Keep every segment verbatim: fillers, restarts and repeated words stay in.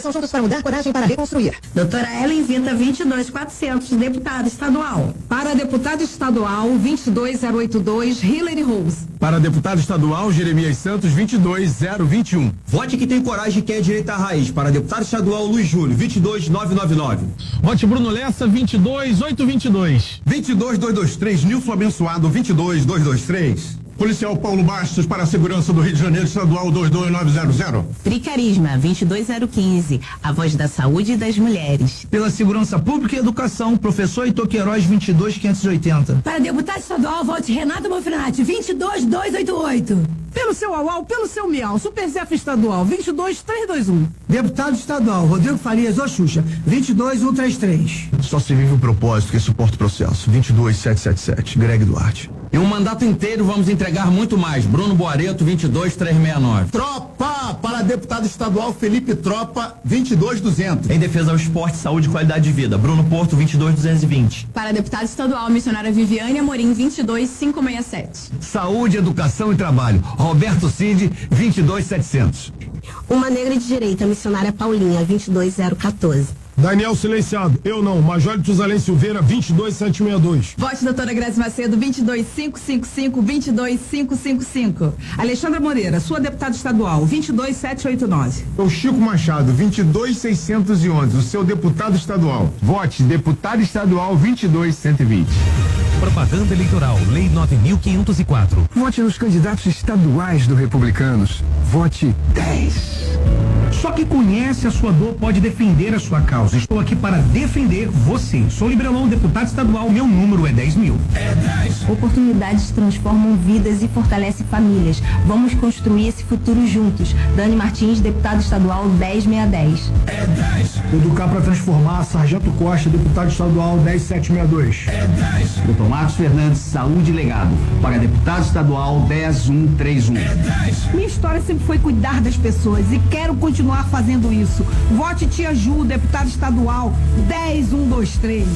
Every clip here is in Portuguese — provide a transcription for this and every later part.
Coração juntos para mudar, coragem para reconstruir. Doutora Ellen Vita, vinte e dois mil e quatrocentos, deputada estadual. Para deputada estadual, vinte e dois mil e oitenta e dois, Hillary Rose. Para deputado estadual, Jeremias Santos, vinte e dois mil e vinte e um. Vote que tem coragem e quer direita à raiz. Para deputado estadual, Luiz Júlio, vinte e dois mil novecentos e noventa e nove. Vote Bruno Lessa, vinte e dois mil oitocentos e vinte e dois. vinte e dois mil duzentos e vinte e três, Nilson Abençoado, vinte e dois mil duzentos e vinte e três. Policial Paulo Bastos, para a segurança do Rio de Janeiro, estadual dois dois nove zero zero. Tricarisma, vinte e dois mil quinze, a voz da saúde e das mulheres. Pela segurança pública e educação, professor Heitor Queiroz, vinte e dois mil quinhentos e oitenta. Para deputado estadual, vote Renato Bonfinati, vinte e dois mil duzentos e oitenta e oito. Pelo seu Aual, pelo seu Miau, Supercef estadual, vinte e dois mil trezentos e vinte e um. Deputado estadual, Rodrigo Farias, ô Xuxa, vinte e dois mil cento e trinta e três. Só se vive o propósito que suporta o processo, vinte e dois mil setecentos e setenta e sete, Greg Duarte. Em um mandato inteiro vamos entregar muito mais. Bruno Boareto, vinte e dois mil trezentos e sessenta e nove. Tropa, para deputado estadual Felipe Tropa, vinte e dois mil duzentos. Em defesa ao esporte, saúde e qualidade de vida. Bruno Porto, vinte e dois mil duzentos e vinte. Para deputado estadual, missionária Viviane Amorim, vinte e dois mil quinhentos e sessenta e sete. Saúde, educação e trabalho. Roberto Cid, vinte e dois mil e setecentos. Uma negra de direita, missionária Paulinha, vinte e dois mil quatorze. Daniel Silenciado, eu não. Major Tuzalém Silveira, vinte e dois mil cento e sessenta e dois. Vote doutora Grazi Macedo, vinte e dois mil quinhentos e cinquenta e cinco, vinte e dois mil quinhentos e cinquenta e cinco. Alexandra Moreira, sua deputada estadual, vinte e dois mil setecentos e oitenta e nove. O Chico Machado, vinte e dois mil seiscentos e onze, o seu deputado estadual. Vote deputado estadual vinte e dois mil cento e vinte. Propaganda eleitoral, Lei nove mil quinhentos e quatro. Vote nos candidatos estaduais do Republicanos. Vote dez. Só que conhece a sua dor pode defender a sua causa. Estou aqui para defender você. Sou Librelon, deputado estadual, meu número é dez mil. É dez. Oportunidades transformam vidas e fortalecem famílias. Vamos construir esse futuro juntos. Dani Martins, deputado estadual, dez mil seiscentos e dez. É dez. Educar para transformar, Sargento Costa, deputado estadual, dez mil setecentos e sessenta e dois. É dez. doutor Marcos Fernandes, saúde e legado. Para deputado estadual, dez mil cento e trinta e um. É dez. Minha história sempre foi cuidar das pessoas e quero continuar fazendo isso. Vote Tia Ju, deputada estadual, dez mil cento e vinte e três.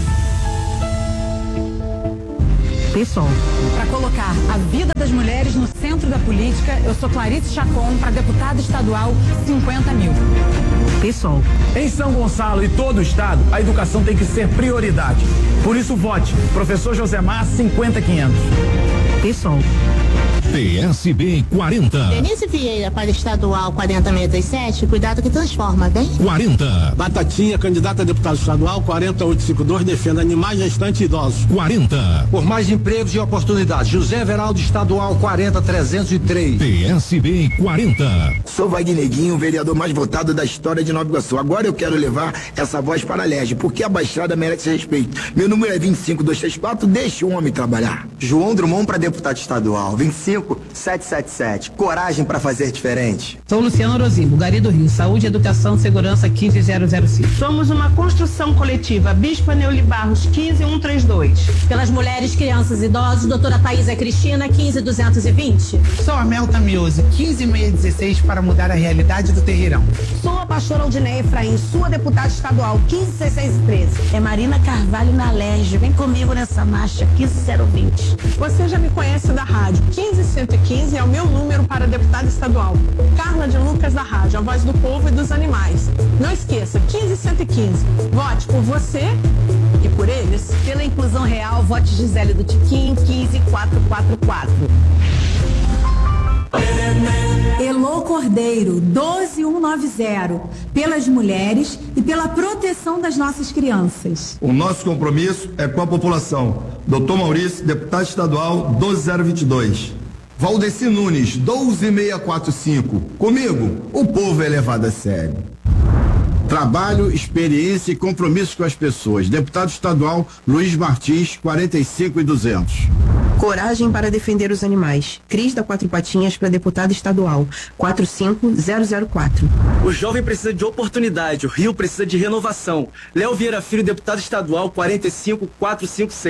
Pessoal. Para colocar a vida das mulheres no centro da política, eu sou Clarice Chacon, para deputada estadual, cinquenta mil. Pessoal. Em São Gonçalo e todo o estado, a educação tem que ser prioridade. Por isso, vote professor Josemar, cinquenta mil e quinhentos. Pessoal. P S B quarenta. Denise Vieira, para estadual quarenta mil seiscentos e sessenta e sete, cuidado que transforma, bem? quarenta. Batatinha, candidata a deputado estadual, quarenta mil oitocentos e cinquenta e dois, defenda animais, gestantes e idosos. quarenta. Por mais empregos e oportunidades, José Veraldo, estadual, quarenta mil trezentos e três. P S B quarenta. Sou Wagneguinho, o vereador mais votado da história de Nova Iguaçu. Agora eu quero levar essa voz para a L E R J, porque a Baixada merece respeito. Meu número é vinte e cinco mil duzentos e trinta e quatro, deixa o homem trabalhar. João Drummond para deputado estadual, vinte e cinco mil setecentos e setenta e sete. Coragem para fazer diferente. Sou Luciano Orozimbo, Gari do Rio, Saúde, Educação, Segurança quinze mil cinco. Somos uma construção coletiva, Bispa Neuli Barros, quinze mil cento e trinta e dois. Pelas mulheres, crianças e idosos, doutora Thaisa Cristina, quinze mil duzentos e vinte. Sou a Melta Miose, quinze mil dezesseis para mudar a realidade do terreirão. Sou a pastora Aldineia Efraim, sua deputada estadual, quinze mil seiscentos e treze. É Marina Carvalho na L E R J, vem comigo nessa marcha, quinze mil vinte. Você já me conhece da rádio, quinze mil cento e quinze é o meu número para deputada estadual. Carla de Lucas da rádio, a voz do povo e dos animais. Não esqueça, quinze mil cento e quinze. Vote por você e por eles. Pela inclusão real, vote Gisele do Tiquim, quinze mil quatrocentos e quarenta e quatro. Elô Cordeiro, doze mil cento e noventa, pelas mulheres e pela proteção das nossas crianças. O nosso compromisso é com a população. doutor Maurício, deputado estadual, doze mil vinte e dois. Valdeci Nunes, doze mil seiscentos e quarenta e cinco. Comigo, o povo é levado a sério. Trabalho, experiência e compromisso com as pessoas. Deputado estadual Luiz Martins, quarenta e cinco mil e duzentos. Coragem para defender os animais. Cris da Quatro Patinhas para deputado estadual, quatro cinco zero zero quatro. O jovem precisa de oportunidade, o Rio precisa de renovação. Léo Vieira Filho, deputado estadual, quarenta e cinco mil quatrocentos e cinquenta e seis.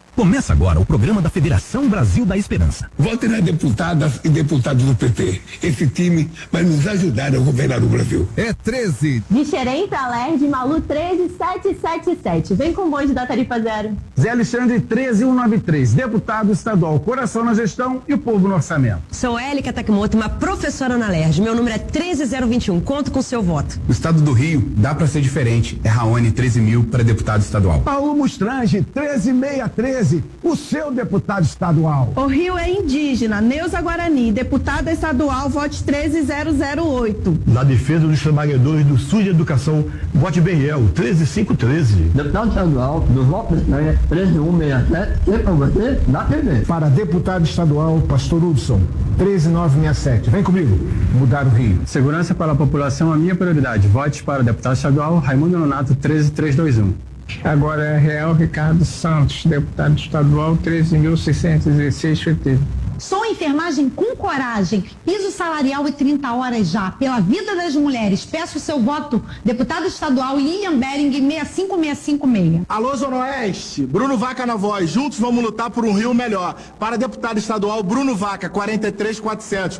Começa agora o programa da Federação Brasil da Esperança. Vote nas deputadas e deputados do P T. Esse time vai nos ajudar a governar o Brasil. É treze. De Xerém pra Lerge, Malu treze sete sete sete. Vem com o bonde da tarifa zero. Zé Alexandre treze cento e noventa e três, deputado estadual, coração na gestão e o povo no orçamento. Sou Élica Takimoto, uma professora na Lerge. Meu número é treze zero vinte e um. Conto com seu voto. O estado do Rio dá pra ser diferente. É Raoni treze mil para deputado estadual. Paulo Mustrange treze mil seiscentos e treze, o seu deputado estadual. O Rio é indígena, Neuza Guarani, deputada estadual, vote treze zero zero oito. Na defesa dos trabalhadores do Sul de Educação, vote Beniel, treze cinco treze. Deputado estadual do Voto Estranha, treze mil cento e sessenta e sete, sempre com você, na T V. Para deputado estadual, Pastor Hudson, treze mil novecentos e sessenta e sete. Vem comigo, mudar o Rio. Segurança para a população, a minha prioridade. Vote para o deputado estadual Raimundo Nonato, treze mil trezentos e vinte e um. Agora é Real Ricardo Santos, deputado estadual, treze mil seiscentos e dezesseis, F T. Sou enfermagem com coragem, piso salarial e trinta horas já, pela vida das mulheres. Peço o seu voto, deputado estadual Lilian Bering, seis cinco seis cinco seis. Alô, Zona Oeste, Bruno Vaca na voz, juntos vamos lutar por um Rio melhor. Para deputado estadual, Bruno Vaca, quarenta e três mil e quatrocentos.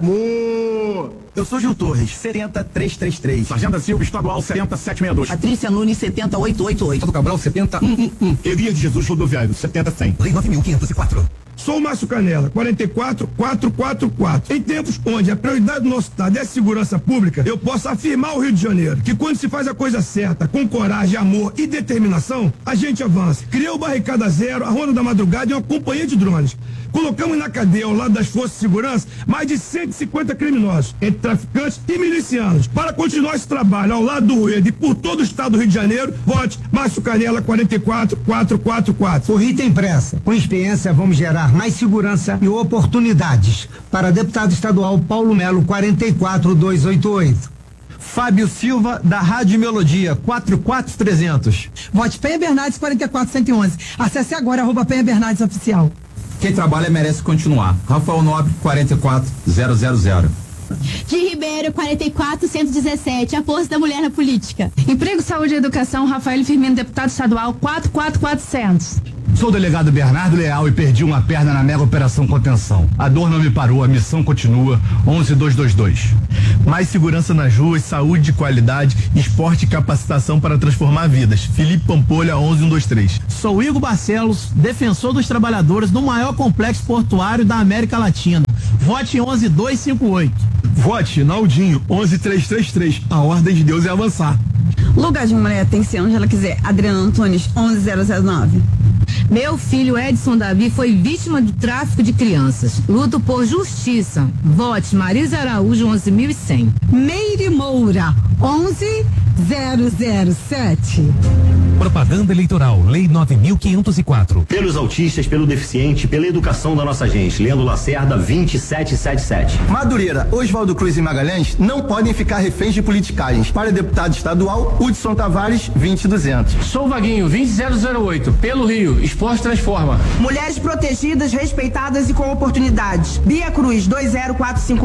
Mu! Eu sou Gil Torres, setenta trezentos e trinta e três. Sargento Silva, estadual, setenta setecentos e sessenta e dois. Patrícia Nunes, setenta oitocentos e oitenta e oito. Todo Cabral, setenta mil cento e um. Elias de Jesus, rodoviário, setenta cem. Lei nove mil quinhentos e quatro. Sou o Márcio Canela, quarenta e quatro mil quatrocentos e quarenta e quatro. Em tempos onde a prioridade do nosso estado é a segurança pública, eu posso afirmar ao Rio de Janeiro que quando se faz a coisa certa, com coragem, amor e determinação, a gente avança. Criou o Barricada Zero, a Ronda da Madrugada e uma companhia de drones. Colocamos na cadeia, ao lado das forças de segurança, mais de cento e cinquenta criminosos, entre traficantes e milicianos. Para continuar esse trabalho ao lado do Rueda e por todo o estado do Rio de Janeiro, vote Márcio Canela, quarenta e quatro mil quatrocentos e quarenta e quatro. O Rio tem pressa. Com experiência, vamos gerar mais segurança e oportunidades. Para deputado estadual Paulo Melo, quarenta e quatro mil duzentos e oitenta e oito. Fábio Silva, da Rádio Melodia, quarenta e quatro mil trezentos. Vote Penha Bernardes, quarenta e quatro mil cento e onze. Acesse agora, arroba Penha Bernardes Oficial. Quem trabalha merece continuar. Rafael Nobre, quarenta e quatro mil zero. De Ribeiro, quarenta e quatro mil cento e dezessete, a força da mulher na política. Emprego, Saúde e Educação, Rafael Firmino, deputado estadual, quatro mil quatrocentos. Sou o delegado Bernardo Leal e perdi uma perna na mega operação contenção. A dor não me parou, a missão continua. onze mil duzentos e vinte e dois. Mais segurança nas ruas, saúde de qualidade, esporte e capacitação para transformar vidas. Felipe Pampolha, onze mil cento e vinte e três. Sou Igor Barcelos, defensor dos trabalhadores do maior complexo portuário da América Latina. Vote onze mil duzentos e cinquenta e oito. Vote Naldinho, onze mil trezentos e trinta e três. A ordem de Deus é avançar. Lugar de mulher tem que ser onde ela quiser. Adriano Antunes, onze mil zero nove. Meu filho Edson Davi foi vítima de tráfico de crianças. Luto por justiça. Vote Marisa Araújo, onze mil e cem. Meire Moura, onze mil sete. Propaganda eleitoral, Lei nove mil quinhentos e quatro. Pelos autistas, pelo deficiente, pela educação da nossa gente. Leandro Lacerda, vinte e sete setenta e sete. Madureira, Oswaldo Cruz e Magalhães não podem ficar reféns de politicagens. Para deputado estadual, Hudson Tavares, vinte e duzentos. Sou Vaguinho, vinte zero zero oito. Pelo Rio, Esporte Transforma. Mulheres protegidas, respeitadas e com oportunidades. Bia Cruz, dois zero quatro cinco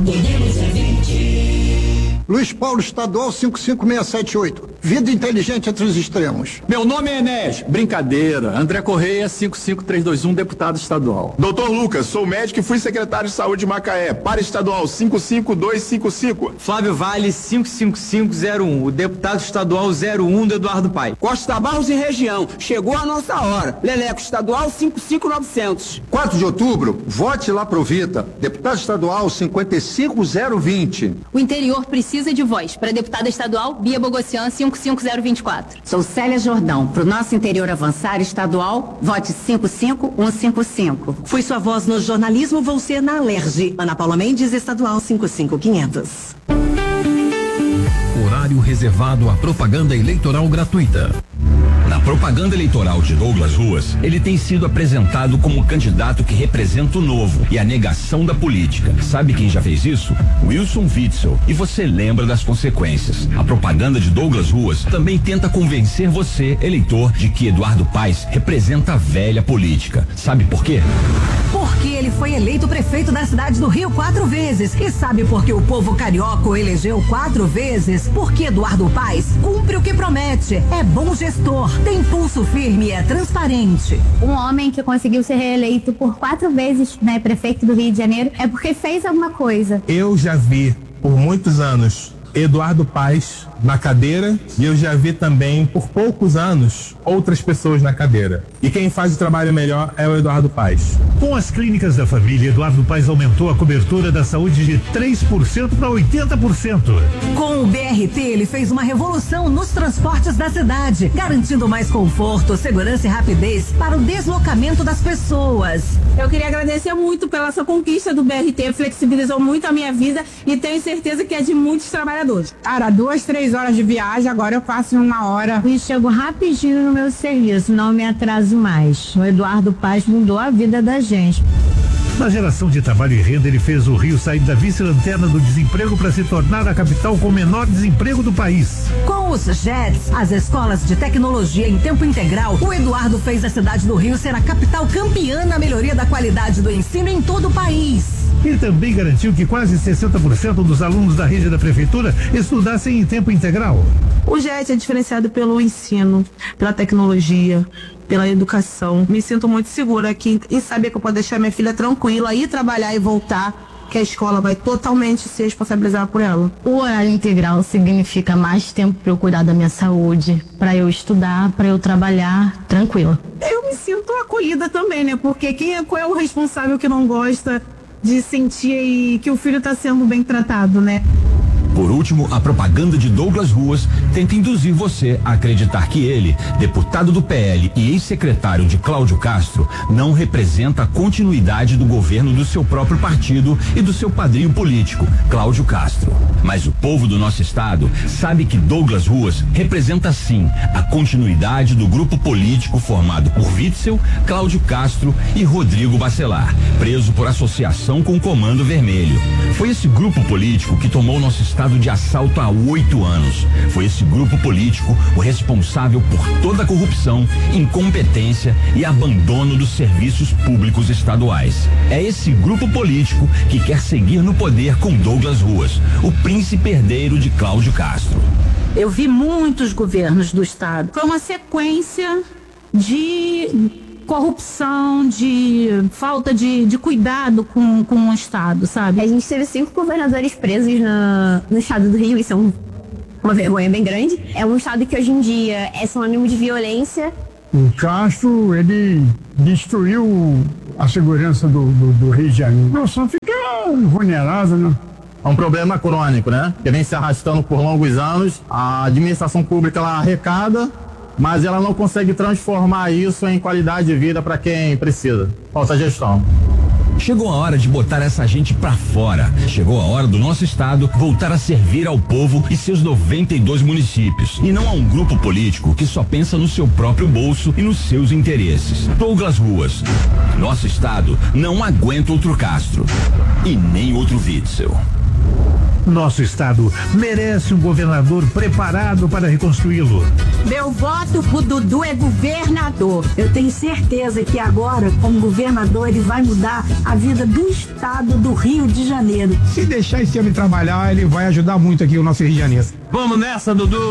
seis. Luiz Paulo Estadual, cinco cinco seis sete oito. Vida inteligente entre os extremos. Meu nome é Enes. Brincadeira. André Correia, cinco cinco três dois um, deputado estadual. Doutor Lucas, sou médico e fui secretário de saúde de Macaé. Para estadual, cinco cinco dois cinco cinco. Flávio Vale, cinco cinco cinco zero um. O deputado estadual zero um do Eduardo Paes. Costa Barros e região. Chegou a nossa hora. Leleco estadual, cinco cinco novecentos. quatro de outubro, vote lá pro Vita. Deputado estadual, cinquenta e cinco zero vinte. O interior precisa Precisa de voz. Para deputada estadual, Bia Bogossian, cinco cinco zero dois quatro. Sou Célia Jordão. Para o nosso interior avançar estadual, vote cinco cinco um cinco cinco. Fui sua voz no jornalismo, vou ser na Alerj. Ana Paula Mendes, estadual cinco cinco quinhentos. Horário reservado à propaganda eleitoral gratuita. Na propaganda eleitoral de Douglas Ruas, ele tem sido apresentado como um candidato que representa o novo e a negação da política. Sabe quem já fez isso? Wilson Witzel. E você lembra das consequências. A propaganda de Douglas Ruas também tenta convencer você, eleitor, de que Eduardo Paes representa a velha política. Sabe por quê? Por porque ele foi eleito prefeito da cidade do Rio quatro vezes. E sabe por que o povo carioca o elegeu quatro vezes? Porque Eduardo Paes cumpre o que promete. É bom gestor, tem pulso firme e é transparente. Um homem que conseguiu ser reeleito por quatro vezes, né, prefeito do Rio de Janeiro, é porque fez alguma coisa. Eu já vi por muitos anos Eduardo Paes na cadeira e eu já vi também por poucos anos outras pessoas na cadeira. E quem faz o trabalho melhor é o Eduardo Paes. Com as clínicas da família, Eduardo Paes aumentou a cobertura da saúde de três por cento para oitenta por cento. Com o B R T, ele fez uma revolução nos transportes da cidade, garantindo mais conforto, segurança e rapidez para o deslocamento das pessoas. Eu queria agradecer muito pela sua conquista do B R T, flexibilizou muito a minha vida e tenho certeza que é de muitos trabalhadores. Cara, duas, três horas de viagem, agora eu faço em uma hora. E chego rapidinho no meu serviço, não me atraso mais. O Eduardo Paes mudou a vida da gente. Na geração de trabalho e renda, ele fez o Rio sair da vice-lanterna do desemprego para se tornar a capital com o menor desemprego do país. Com os JETs, as escolas de tecnologia em tempo integral, o Eduardo fez a cidade do Rio ser a capital campeã na melhoria da qualidade do ensino em todo o país. Ele também garantiu que quase sessenta por cento dos alunos da rede da prefeitura estudassem em tempo integral. O JET é diferenciado pelo ensino, pela tecnologia, pela educação. Me sinto muito segura aqui em saber que eu posso deixar minha filha tranquila, ir trabalhar e voltar, que a escola vai totalmente se responsabilizar por ela. O horário integral significa mais tempo para eu cuidar da minha saúde, para eu estudar, para eu trabalhar tranquila. Eu me sinto acolhida também, né? Porque quem é, qual é o responsável que não gosta de sentir que o filho está sendo bem tratado, né? Por último, a propaganda de Douglas Ruas tenta induzir você a acreditar que ele, deputado do P L e ex-secretário de Cláudio Castro, não representa a continuidade do governo do seu próprio partido e do seu padrinho político, Cláudio Castro. Mas o povo do nosso estado sabe que Douglas Ruas representa sim a continuidade do grupo político formado por Witzel, Cláudio Castro e Rodrigo Bacelar, preso por associação com o Comando Vermelho. Foi esse grupo político que tomou nosso estado de assalto há oito anos. Foi esse grupo político o responsável por toda a corrupção, incompetência e abandono dos serviços públicos estaduais. É esse grupo político que quer seguir no poder com Douglas Ruas, o príncipe herdeiro de Cláudio Castro. Eu vi muitos governos do estado. Foi uma sequência de corrupção, de falta de, de cuidado com, com o estado, sabe? A gente teve cinco governadores presos no, no estado do Rio, isso é um, uma vergonha bem grande. É um estado que hoje em dia é sinônimo de violência. O Castro, ele destruiu a segurança do, do, do Rio de Janeiro. A população fica vulnerável, né? É um problema crônico, né? Que vem se arrastando por longos anos. A administração pública, ela arrecada, mas ela não consegue transformar isso em qualidade de vida para quem precisa. Falta gestão. Chegou a hora de botar essa gente pra fora. Chegou a hora do nosso estado voltar a servir ao povo e seus noventa e dois municípios. E não a um grupo político que só pensa no seu próprio bolso e nos seus interesses. Douglas Ruas. Nosso estado não aguenta outro Castro. E nem outro Witzel. Nosso estado merece um governador preparado para reconstruí-lo. Meu voto pro Dudu é governador. Eu tenho certeza que agora, como governador, ele vai mudar a vida do estado do Rio de Janeiro. Se deixar esse homem trabalhar, ele vai ajudar muito aqui o nosso Rio de Janeiro. Vamos nessa, Dudu!